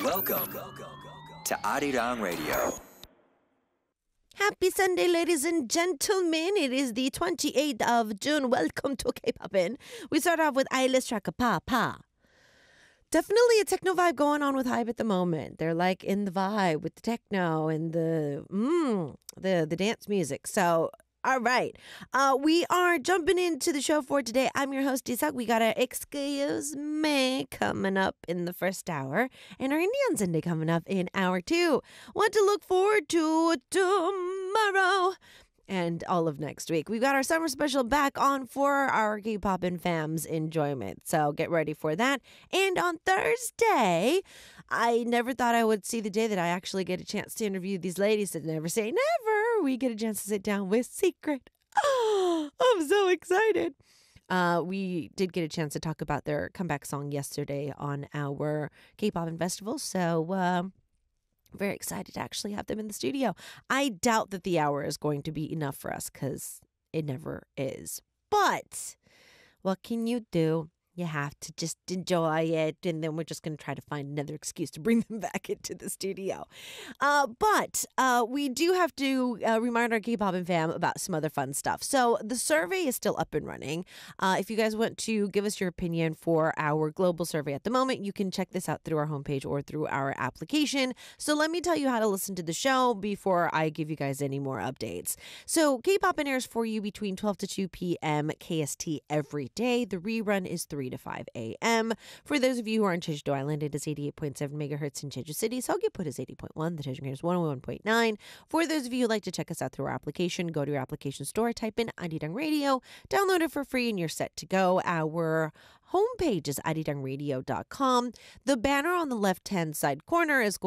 Welcome to Arirang Radio. Happy Sunday, ladies and gentlemen. It is the 28th of June. Welcome to K-Popin. We start off with Ailes track Pa Pa. Definitely a techno vibe going on with Hybe at the moment. They're like in the vibe with the techno and the dance music. So, all right. We are jumping into the show for today. I'm your host, Isak. We got our Excuse Me coming up in the first hour and our Indian Sunday coming up in hour 2. What to look forward to tomorrow and all of next week. We've got our summer special back on for our K-Popin fams' enjoyment. So get ready for that. And on Thursday, I never thought I would see the day that I actually get a chance to interview these ladies that never say never. We get a chance to sit down with Secret. Oh, I'm so excited. We did get a chance to talk about their comeback song yesterday on our K-Popin festival. So, very excited to actually have them in the studio. I doubt that the hour is going to be enough for us because it never is. But what can you do? You have to just enjoy it, and then we're just going to try to find another excuse to bring them back into the studio. But we do have to remind our K-Popin fam about some other fun stuff. So the survey is still up and running. If you guys want to give us your opinion for our global survey at the moment, you can check this out through our homepage or through our application. So let me tell you how to listen to the show before I give you guys any more updates. So K-Popin airs for you between 12 to 2 p.m. KST every day. The rerun is 3 to 5 a.m. For those of you who are in Jeju-do Island, it is 88.7 megahertz in Jeju City. Seogwipo is 80.1. The Daejeon is 101.9. For those of you who like to check us out through our application, go to your application store, type in Arirang Radio, download it for free, and you're set to go. Our homepage is arirangradio.com. The banner on the left-hand side corner is